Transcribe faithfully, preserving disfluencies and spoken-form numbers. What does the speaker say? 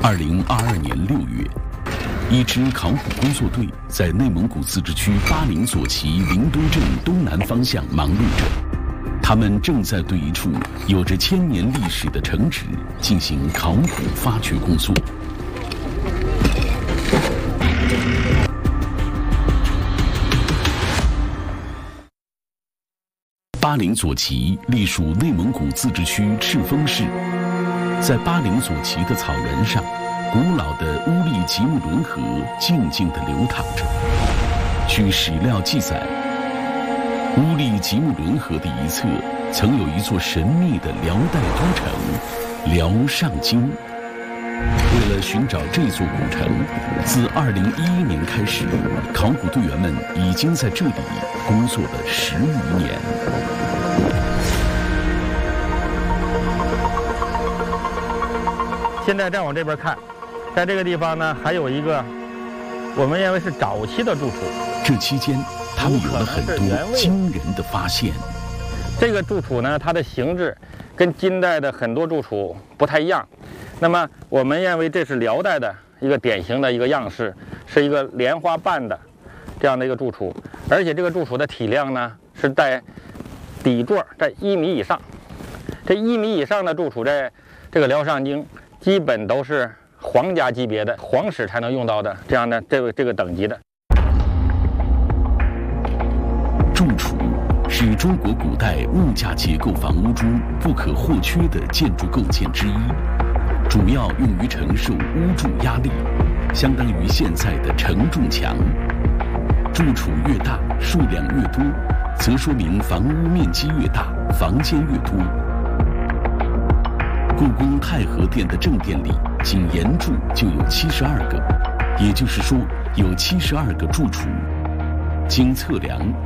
二零二二年六月，一支考古工作队在内蒙古自治区巴陵左旗临东镇东南方向忙碌着。他们正在对一处有着千年历史的城址进行考古发掘工作。巴陵左旗隶属内蒙古自治区赤峰市。在巴陵左旗的草原上，古老的乌力吉木伦河静静地流淌着。据史料记载，乌力吉木伦河的一侧曾有一座神秘的辽代都城辽上京。为了寻找这座古城，自二零一一年开始，考古队员们已经在这里工作了十余年。 现在再往这边看，在这个地方呢，还有一个我们认为是早期的住处。 这期间，他们有了很多惊人的发现。 这个住处呢，它的形制跟金代的很多住处不太一样。那么，我们认为这是辽代的一个典型的一个样式，是一个莲花瓣的这样的一个住处，而且这个住处的体量呢是在底座在一米以上。这一米以上的住处，在这个辽上京，基本都是皇家级别的皇室才能用到的这样的这个这个等级的。 住处是中国古代木架结构房屋中不可或缺的建筑构件之一，主要用于承受屋柱压力，相当于现在的承重墙。住处越大，数量越多，则说明房屋面积越大，房间越多。故宫太和殿的正殿里，仅檐柱就有七十二个，也就是说，有七十二个住处。经测量，